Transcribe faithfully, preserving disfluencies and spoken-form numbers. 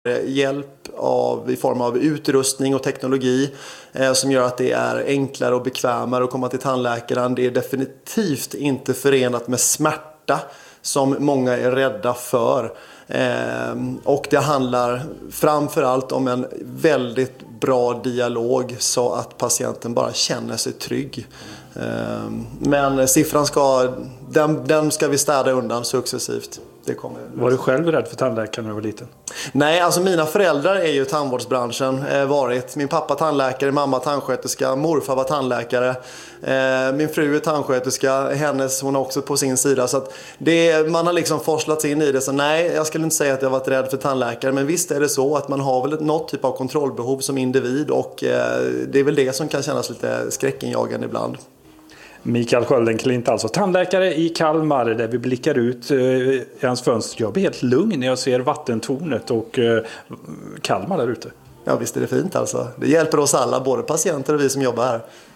hjälp av, i form av utrustning och teknologi eh, som gör att det är enklare och bekvämare att komma till tandläkaren. Det är definitivt inte förenat med smärta som många är rädda för. Eh, och det handlar framförallt om en väldigt bra dialog så att patienten bara känner sig trygg. Eh, men siffran ska, den, den ska vi städa undan successivt. Det kommer. Var du själv rädd för tandläkaren när du var liten? Nej, alltså mina föräldrar är ju tandvårdsbranschen eh, varit. Min pappa tandläkare, mamma tandsköterska, morfar var tandläkare. Eh, min fru är tandsköterska, hennes, hon har också på sin sida. Så att det, man har liksom forslats in i det. Så nej, jag skulle inte säga att jag varit rädd för tandläkare. Men visst är det så att man har väl något typ av kontrollbehov som individ. Och eh, det är väl det som kan kännas lite skräckinjagande ibland. Mikael Sköldenklint, alltså tandläkare i Kalmar, där vi blickar ut eh, i hans fönster. Jag blir helt lugn när jag ser vattentornet och eh, Kalmar där ute. Ja, visst är det fint alltså. Det hjälper oss alla, både patienter och vi som jobbar här.